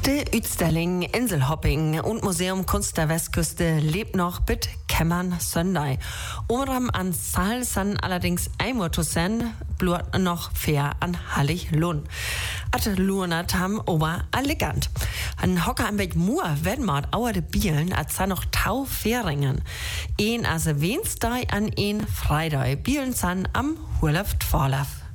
Die Utstellung Inselhopping und Museum Kunst der Westküste lebt noch bis Kämmern Sunday. Umram an Saal san allerdings einmal zu sein, blut noch fair an Hallig Lund. At Lunat ham ober elegant. An Hocker am Weg Moor werden mat auer de Bielen als san noch Tau Färingen. Een as Wednesday an een Freitag. Bielen san am Hurleft Vorlauf.